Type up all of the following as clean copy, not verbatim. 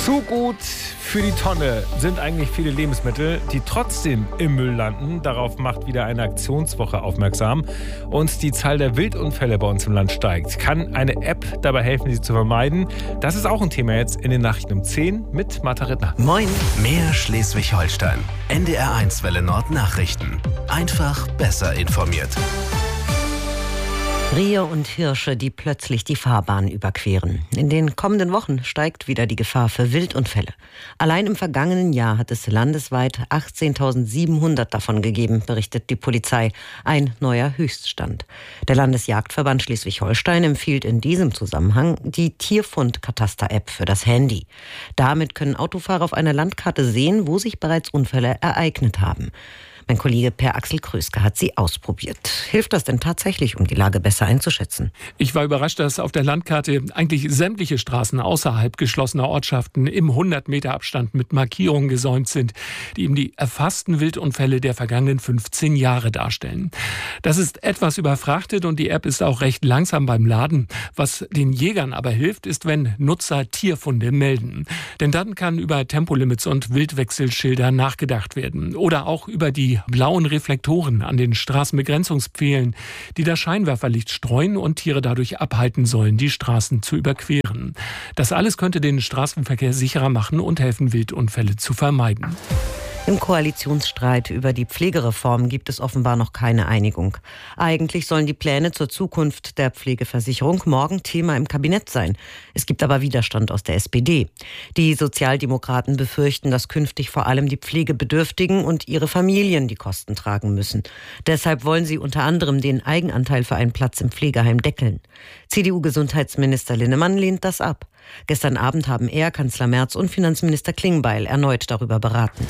Zu gut für die Tonne sind eigentlich viele Lebensmittel, die trotzdem im Müll landen. Darauf macht wieder eine Aktionswoche aufmerksam. Und die Zahl der Wildunfälle bei uns im Land steigt. Kann eine App dabei helfen, sie zu vermeiden? Das ist auch ein Thema jetzt in den Nachrichten um 10 mit Martha Rittner. Moin, mehr Schleswig-Holstein. NDR1 Welle Nord Nachrichten. Einfach besser informiert. Rehe und Hirsche, die plötzlich die Fahrbahn überqueren. In den kommenden Wochen steigt wieder die Gefahr für Wildunfälle. Allein im vergangenen Jahr hat es landesweit 18.700 davon gegeben, berichtet die Polizei. Ein neuer Höchststand. Der Landesjagdverband Schleswig-Holstein empfiehlt in diesem Zusammenhang die Tierfund-Kataster-App für das Handy. Damit können Autofahrer auf einer Landkarte sehen, wo sich bereits Unfälle ereignet haben. Mein Kollege Per Axel Kröske hat sie ausprobiert. Hilft das denn tatsächlich, um die Lage besser einzuschätzen? Ich war überrascht, dass auf der Landkarte eigentlich sämtliche Straßen außerhalb geschlossener Ortschaften im 100-Meter-Abstand mit Markierungen gesäumt sind, die eben die erfassten Wildunfälle der vergangenen 15 Jahre darstellen. Das ist etwas überfrachtet und die App ist auch recht langsam beim Laden. Was den Jägern aber hilft, ist, wenn Nutzer Tierfunde melden. Denn dann kann über Tempolimits und Wildwechselschilder nachgedacht werden. Oder auch über die blauen Reflektoren an den Straßenbegrenzungspfählen, die das Scheinwerferlicht streuen und Tiere dadurch abhalten sollen, die Straßen zu überqueren. Das alles könnte den Straßenverkehr sicherer machen und helfen, Wildunfälle zu vermeiden. Im Koalitionsstreit über die Pflegereform gibt es offenbar noch keine Einigung. Eigentlich sollen die Pläne zur Zukunft der Pflegeversicherung morgen Thema im Kabinett sein. Es gibt aber Widerstand aus der SPD. Die Sozialdemokraten befürchten, dass künftig vor allem die Pflegebedürftigen und ihre Familien die Kosten tragen müssen. Deshalb wollen sie unter anderem den Eigenanteil für einen Platz im Pflegeheim deckeln. CDU-Gesundheitsminister Linnemann lehnt das ab. Gestern Abend haben er, Kanzler Merz und Finanzminister Klingbeil erneut darüber beraten.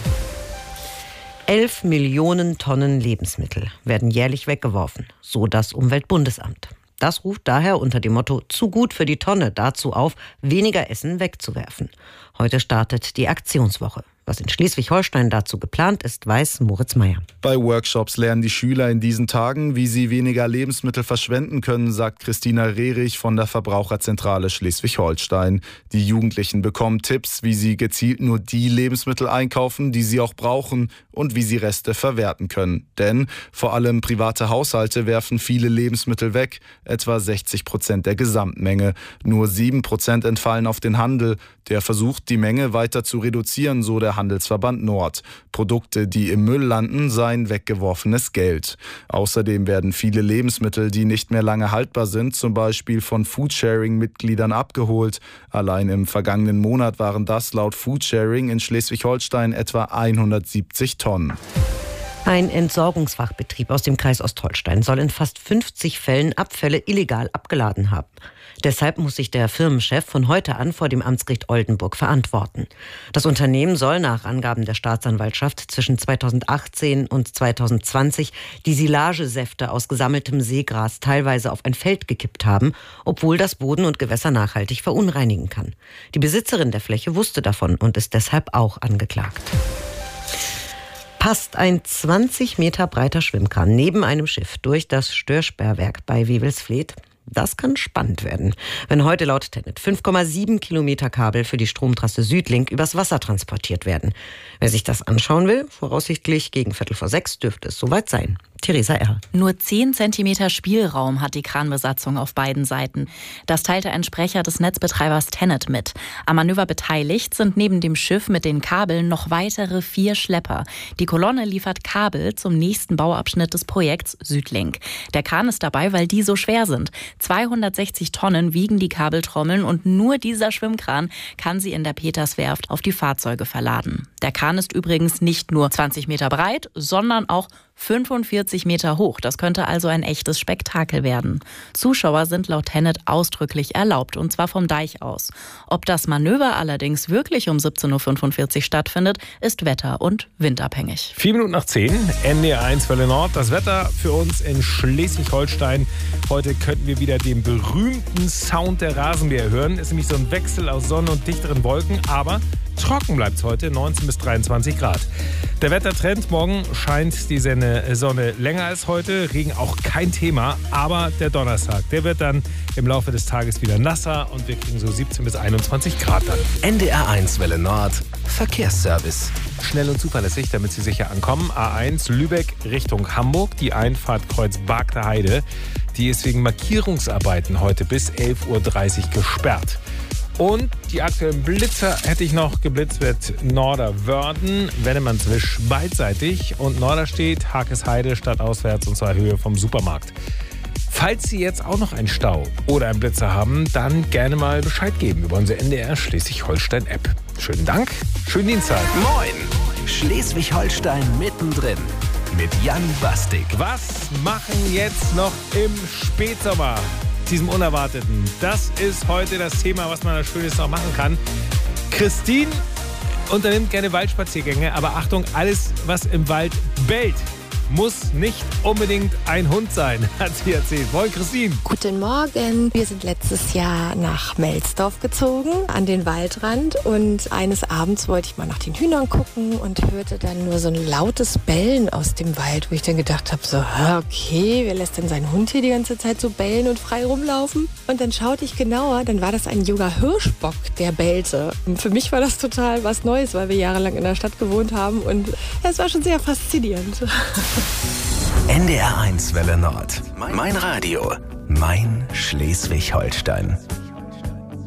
11 Millionen Tonnen Lebensmittel werden jährlich weggeworfen, so das Umweltbundesamt. Das ruft daher unter dem Motto "Zu gut für die Tonne" dazu auf, weniger Essen wegzuwerfen. Heute startet die Aktionswoche. Was in Schleswig-Holstein dazu geplant ist, weiß Moritz Meyer. Bei Workshops lernen die Schüler in diesen Tagen, wie sie weniger Lebensmittel verschwenden können, sagt Christina Rehrich von der Verbraucherzentrale Schleswig-Holstein. Die Jugendlichen bekommen Tipps, wie sie gezielt nur die Lebensmittel einkaufen, die sie auch brauchen und wie sie Reste verwerten können. Denn vor allem private Haushalte werfen viele Lebensmittel weg, etwa 60% der Gesamtmenge. Nur 7% entfallen auf den Handel. Der versucht, die Menge weiter zu reduzieren, so der Handelsverband Nord. Produkte, die im Müll landen, seien weggeworfenes Geld. Außerdem werden viele Lebensmittel, die nicht mehr lange haltbar sind, zum Beispiel von Foodsharing-Mitgliedern abgeholt. Allein im vergangenen Monat waren das laut Foodsharing in Schleswig-Holstein etwa 170 Tonnen. Ein Entsorgungsfachbetrieb aus dem Kreis Ostholstein soll in fast 50 Fällen Abfälle illegal abgeladen haben. Deshalb muss sich der Firmenchef von heute an vor dem Amtsgericht Oldenburg verantworten. Das Unternehmen soll nach Angaben der Staatsanwaltschaft zwischen 2018 und 2020 die Silagesäfte aus gesammeltem Seegras teilweise auf ein Feld gekippt haben, obwohl das Boden und Gewässer nachhaltig verunreinigen kann. Die Besitzerin der Fläche wusste davon und ist deshalb auch angeklagt. Passt ein 20 Meter breiter Schwimmkran neben einem Schiff durch das Störsperrwerk bei Wewelsfleth? Das kann spannend werden, wenn heute laut Tennet 5,7 Kilometer Kabel für die Stromtrasse Südlink übers Wasser transportiert werden. Wer sich das anschauen will, voraussichtlich gegen 5:45 dürfte es soweit sein. Theresa R. Nur 10 Zentimeter Spielraum hat die Kranbesatzung auf beiden Seiten. Das teilte ein Sprecher des Netzbetreibers Tennet mit. Am Manöver beteiligt sind neben dem Schiff mit den Kabeln noch weitere 4 Schlepper. Die Kolonne liefert Kabel zum nächsten Bauabschnitt des Projekts Südlink. Der Kran ist dabei, weil die so schwer sind. 260 Tonnen wiegen die Kabeltrommeln und nur dieser Schwimmkran kann sie in der Peterswerft auf die Fahrzeuge verladen. Der Kran ist übrigens nicht nur 20 Meter breit, sondern auch 45 Meter hoch. Das könnte also ein echtes Spektakel werden. Zuschauer sind laut Tennet ausdrücklich erlaubt, und zwar vom Deich aus. Ob das Manöver allerdings wirklich um 17:45 Uhr stattfindet, ist wetter- und windabhängig. 4 Minuten nach 10, NDR1 Welle Nord. Das Wetter für uns in Schleswig-Holstein. Heute könnten wir wieder den berühmten Sound der Rasenmäher hören. Ist nämlich so ein Wechsel aus Sonne und dichteren Wolken, aber trocken bleibt es heute, 19 bis 23 Grad. Der Wettertrend, morgen scheint die Sonne länger als heute, Regen auch kein Thema, aber der Donnerstag, der wird dann im Laufe des Tages wieder nasser und wir kriegen so 17 bis 21 Grad dann. NDR1 Welle Nord, Verkehrsservice. Schnell und zuverlässig, damit Sie sicher ankommen. A1 Lübeck Richtung Hamburg, die Einfahrt Kreuz Bargter Heide. Die ist wegen Markierungsarbeiten heute bis 11.30 Uhr gesperrt. Und die aktuellen Blitzer hätte ich noch. Geblitzt wird Norderwörden, Wennemannswisch beidseitig und Norderstedt, Hakesheide stadtauswärts und zwar Höhe vom Supermarkt. Falls Sie jetzt auch noch einen Stau oder einen Blitzer haben, dann gerne mal Bescheid geben über unsere NDR Schleswig-Holstein-App. Schönen Dank, schönen Dienstag. Moin! Schleswig-Holstein mittendrin mit Jan Bastik. Was machen jetzt noch im Spätsommer? Diesem Unerwarteten. Das ist heute das Thema, was man da Schönes noch machen kann. Christine unternimmt gerne Waldspaziergänge, aber Achtung, alles, was im Wald bellt, muss nicht unbedingt ein Hund sein, hat sie erzählt. Moin, Christine. Guten Morgen. Wir sind letztes Jahr nach Melsdorf gezogen, an den Waldrand. Und eines Abends wollte ich mal nach den Hühnern gucken und hörte dann nur so ein lautes Bellen aus dem Wald, wo ich dann gedacht habe, so, okay, wer lässt denn seinen Hund hier die ganze Zeit so bellen und frei rumlaufen? Und dann schaute ich genauer, dann war das ein junger Hirschbock, der bellte. Und für mich war das total was Neues, weil wir jahrelang in der Stadt gewohnt haben. Und es war schon sehr faszinierend. NDR1 Welle Nord. Mein Radio. Mein Schleswig-Holstein.